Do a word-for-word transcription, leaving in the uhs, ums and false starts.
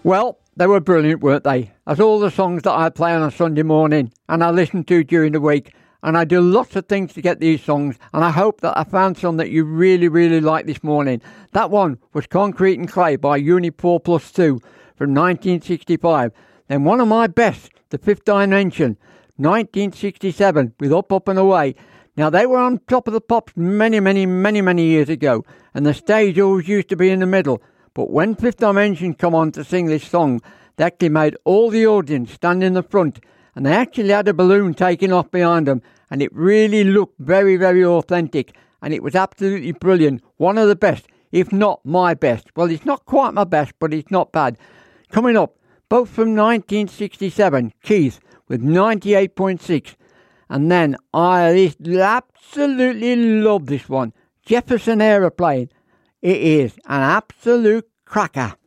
Well, they were brilliant, weren't they? As all the songs that I play on a Sunday morning and I listen to during the week, and I do lots of things to get these songs, and I hope that I found some that you really, really like this morning. That one was Concrete and Clay by Unit four plus two from nineteen sixty-five. Then one of my best, The Fifth Dimension, nineteen sixty-seven, with Up, Up and Away. Now, they were on Top of the Pops many, many, many, many years ago, and the stage always used to be in the middle. But when Fifth Dimension come on to sing this song, they actually made all the audience stand in the front, and they actually had a balloon taking off behind them, and it really looked very, very authentic, and it was absolutely brilliant. One of the best, if not my best. Well, it's not quite my best, but it's not bad. Coming up, both from nineteen sixty-seven, Keith with ninety-eight point six, and then I absolutely love this one, Jefferson Aeroplane. It is an absolute cracker.